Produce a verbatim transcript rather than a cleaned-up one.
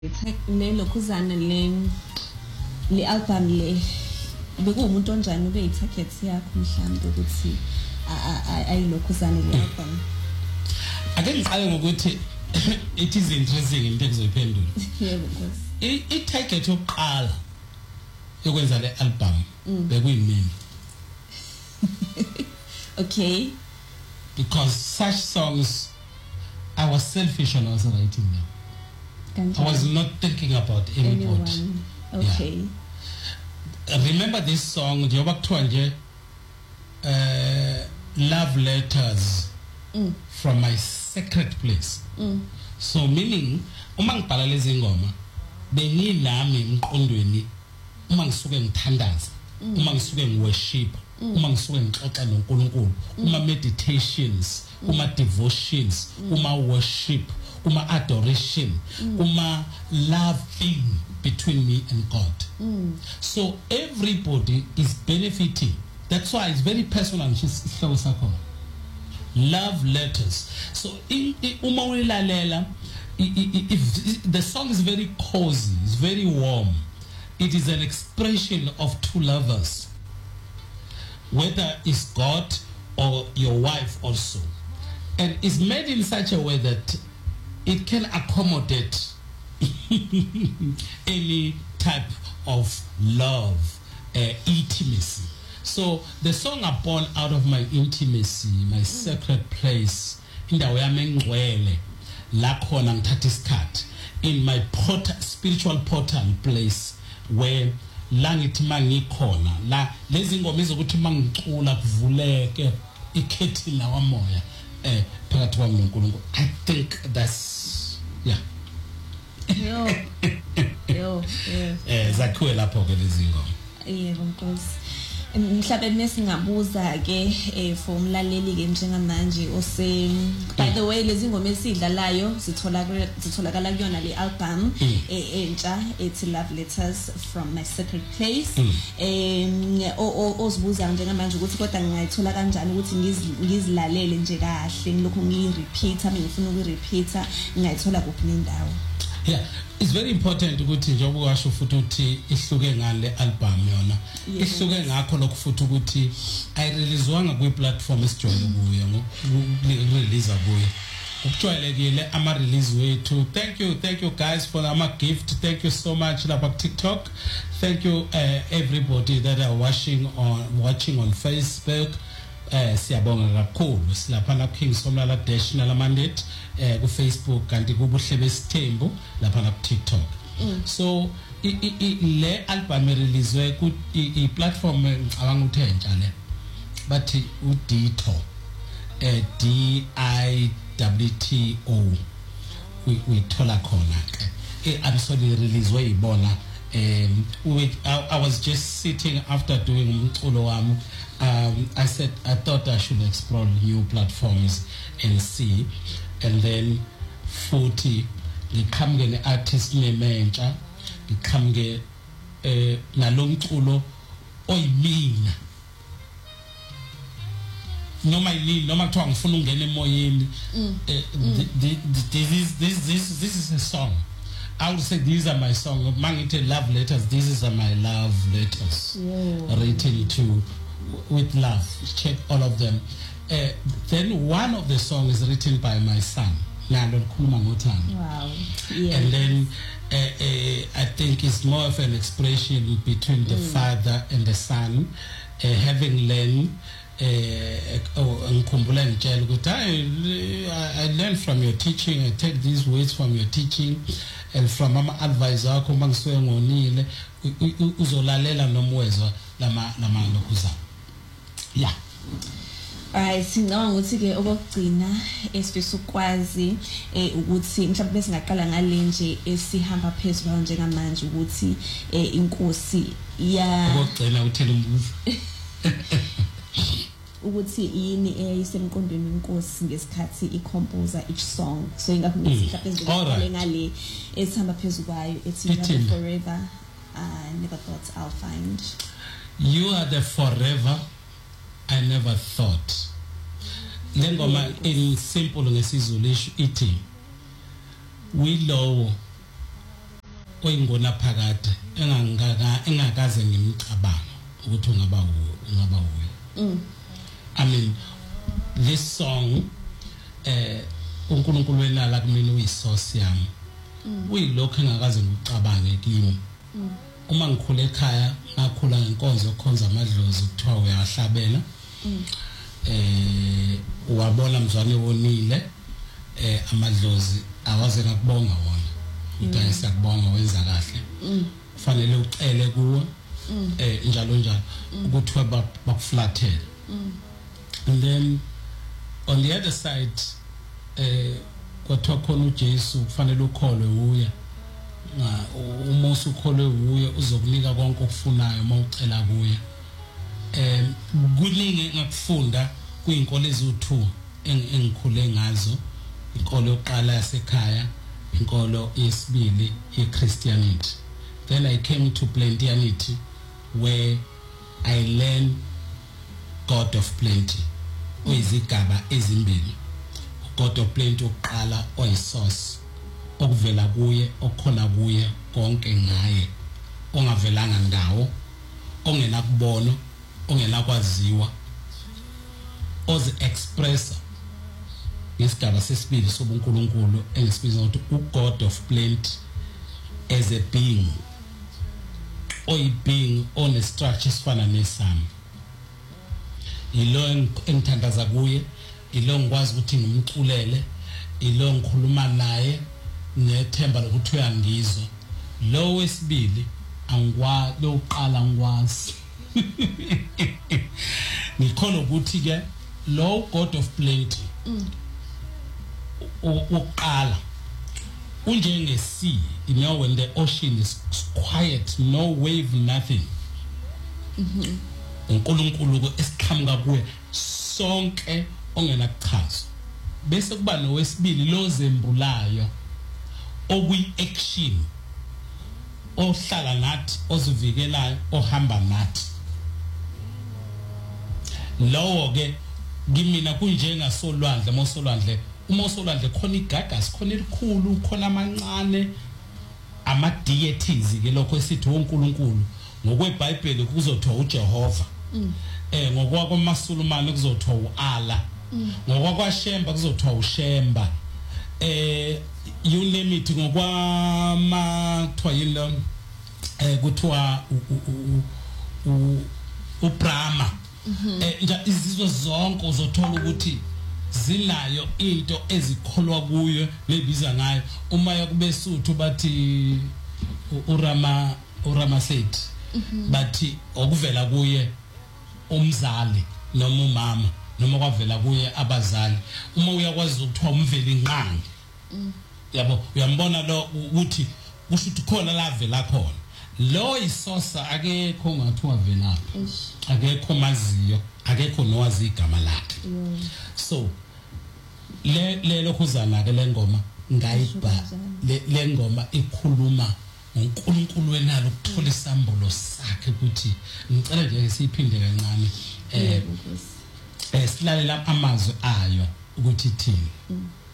le lokhuzana le le album le bekuwumuntu onjani ube i-target yakho mhlawumbe ukuthi ayilokhuzana le album? Ake ngiqale ngokuthi it is interesting into engizoyiphendula. Yebo Nkosi. I-target yokuqala yokwenza le album bekuyimini. Okay. Because such songs, I was selfish when I was writing them. I was not thinking about anybody. Anyone. Okay. Yeah. Remember this song, uh, Love Letters mm. from My Secret Place. Mm. So meaning, uma ngibhala lezi ngoma, benginami emqondweni uma ngisuke ngithandaza, uma ngisuke ngiworship, uma ngisuke ngixoxa noNkulunkulu, uma meditations, uma devotions, uma worship, uma adoration, uma love thing between me and God. Mm. So everybody is benefiting. That's why it's very personal. Love letters. So in uma uyilalela, if the song is very cozy, it's very warm. It is an expression of two lovers, whether it's God or your wife also, and it's made in such a way that it can accommodate any type of love, uh, intimacy. So the song are born out of my intimacy, my secret place, indawo yami engcwele la khona ngithatha isikhathi, in my portal, spiritual portal place where la ngithi mangikhona la lezi ngoma izokuthi mangicula kuvuleke ikhethi la wamoya eh phakathi kwami noNkulunkulu. I think that's yeah. Yo. Yo. Eh zakhiwe lapho ke lezi ngoma. Yebo Nkosi. Mhlawumbe mesingabuza ke for umlaleli ke njengamanje ose by the way lezi ngoma esidlalayo sithola sitholakala kuyona le album entsha ethi Love Letters from My Secret Place. em ozibuza njengamanje ukuthi kodwa ngingayithola kanjani ukuthi ngizilalele nje kahle ngilokho ngirepeat ngifuna ukurepeat ngingayithola kuphi nendawo? Yeah, it's very important ukuthi njengoba washo futhi uthi ihluke ngale album yona. Ihluke ngakho lokho futhi ukuthi ayireleasewanga kwi platform esijwayele kuyo ngo release kuyo. Ukujwayelekile ama release wethu. Thank you, thank you guys for ama gift. Thank you so much lapha ku TikTok. Thank you uh, everybody that are watching on watching on Facebook. Eh siyabonga kakhulu silapha la Kings Somlala Dash nala mandate eh ku Facebook kanti kubuhle besithembu lapha na ku TikTok. So le album release ku I platform ngicabanga ukuthi entsha le bathi uDito eh D I W T O we thola khona ke eh absolutely release wayibona. Um, we, I, I was just sitting after doing umculo wami. Um, I said I thought I should explore new platforms and see, and then forty ngiqhamuke ne-artist nementsha ngiqhamuke eh nalomculo oyimina noma yini noma kuthiwa ngifuna ungena emoyeni. This is this this this is a song. I would say these are my songs. Mangite Love Letters. These are my love letters. Yeah. Written to with love. Check all of them. Uh, then one of the songs is written by my son. Wow. Yeah. And then uh, uh, I think it's more of an expression between the mm. father and the son, uh, having learned. Uh, I learned from your teaching. I take these words from your teaching and from my advisor ngonile uzolalela nomwezwa lama lama lokuza. Yeah. Alright, singabanga ukuthi ke okugcina esifisa ukwazi eh ukuthi mhlawumbe bese ngaqala ngale nje esihamba phezulu njengamanje ukuthi eh inkosi ya okugcina uthela umbuzo ukuthi yini eyayisemqondweni inkosi ngesikhathi icomposer each song. So ingakho ngithi mhlawumbe ngale esihamba phezulu kwayo ethi forever I never thought I'll find. You are the forever I never thought. Lengoma in simple ngesizulu ithi we low oyingona phakade engangaka engakaze ngimcabanga ukuthi ungaba ungaba uwe. Mm. I mean this song eh uNkulunkulu wenala kumina uyisource yami. Uyilokho engakaze ngikucabange kimi. Uma ngikhule ekhaya ngakhula ngenkonzo yokukhonza amadlozi kuthiwa uyahlabela. Eh wabona mzwane wonile eh amadlozi awaze ngakubonga wona. Ngicela siyakubonga wenza kahle. Kufanele ucele kuwe eh njalo njalo ukuthi bakuflathele. And then on the other side eh kwathiwa khona uJesu kufanele ukholwe uye. Uma usukholwe uye uzokunika konke okufunayo uma ucela kuye. Eh kuningi ngakufunda kuyinkolo eziwu-two engikhule ngazo. Inkolo yokuqala yasekhaya, inkolo yesibili yeChristianity. Then I came to Plentianity where I learned God of Plenty. Oyizigaba ezimbili. God of Plenty oqala oyisource okuvela kuye okhona kuye konke ngaye ongavelanga ndawo ongena kubono ongena kwaziwa ozi expressa isigaba sesibili sobuNkulunkulu engisibiza ukuthi uGod of Plenty as a being oyi being on a structure esifana nesami. Ilo engithandaza kuye, ilo ngikwazi ukuthi ngimculele, ilo ngikhuluma naye nethemba lokuthi uyangizwa. Lo wesibili angikwa lo uqala ngikwazi. Ngikhona ukuthi ke lo God of Plenty uqala unjenge sea, you know, when the ocean is quiet, no wave, nothing. Mhm. uNkulunkulu esiqhamuka kuye sonke ongena kuchazo. Bese kuba nowesibili lo zembulayo okuyi action ohlala nathi ozivikelayo ohamba nathi. Lowo ke ngimina kunjenga solwandle mosolwandle uma usolwandle khona igagas khona elikhulu khona amancane ama deities ke lokho esithi uNkulunkulu ngokweBhayibheli kuzothiwa uJehova. Eh ngokwakwa maSulumane kuzothiwa uAllah. NgokwakwaShemba kuzothiwa uShemba. Eh you name it ngokwama kuthiwa yilo eh kuthiwa uBrahma. Eh nje izizwe zonke uzothola ukuthi zinayo into ezikholwa kuyo lebiza ngayo. Uma yakubesuthu bathi uRama uRamasethi bathi okuvela kuye umzali noma umama noma kwavela kuye abazali. Uma uyakwazi ukuthiwa umveli inqangi yabo uyambona lo ukuthi kusho ukuthi khona la vela khona lo isosa akekho ngathiwa velaphi akekho maziyo akekho nowazi igama lakhe. So le le lokhuzana ke lengoma ngayibha le ngoma ikhuluma uNkulunkulu wenalo ukuthola isambulo sakhe ukuthi ngicela nje siphinde kancane eh eh silalela amazwi ayo ukuthi ithini.